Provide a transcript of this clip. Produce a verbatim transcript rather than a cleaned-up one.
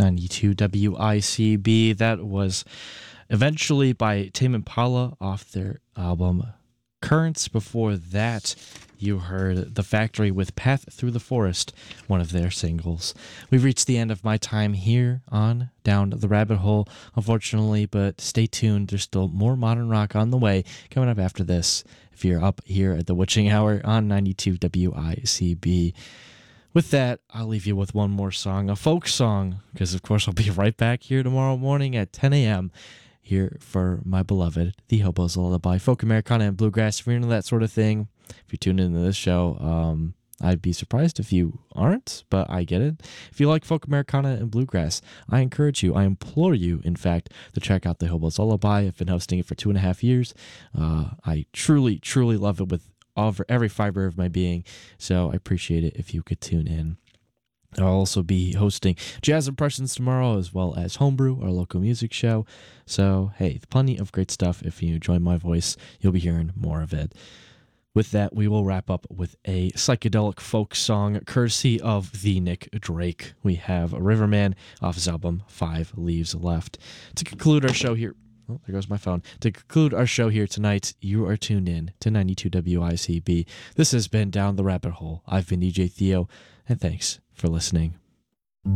ninety-two W I C B. That was Eventually by Tame Impala off their album Currents. Before that, you heard The Factory with Path Through the Forest, one of their singles. We've reached the end of my time here on Down the Rabbit Hole, unfortunately, but stay tuned. There's still more modern rock on the way coming up after this, if you're up here at the witching hour on ninety-two W I C B. With that, I'll leave you with one more song, a folk song, because of course I'll be right back here tomorrow morning at ten a.m. here for my beloved The Hobo's Lullaby, folk Americana and bluegrass. If you're into that sort of thing, if you tune into this show, um, I'd be surprised if you aren't, but I get it. If you like folk Americana and bluegrass, I encourage you, I implore you, in fact, to check out The Hobo's Lullaby. I've been hosting it for two and a half years. Uh, I truly, truly love it with all for every fiber of my being, so I appreciate it if you could tune in. I'll also be hosting Jazz Impressions tomorrow, as well as Homebrew, our local music show. So, hey, plenty of great stuff. If you enjoy my voice, you'll be hearing more of it. With that, we will wrap up with a psychedelic folk song courtesy of the Nick Drake. We have Riverman off his album Five Leaves Left. To conclude our show here, oh, there goes my phone. To conclude our show here tonight, you are tuned in to ninety-two W I C B. This has been Down the Rabbit Hole. I've been D J Theo, and thanks for listening.